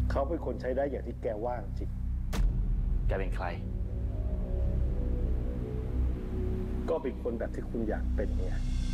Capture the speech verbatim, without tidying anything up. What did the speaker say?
เขาเป็นคนใช้ได้อย่างที่แกว่าจริงแกเป็นใครก็เป็นคนแบบที่คุณอยากเป็นไง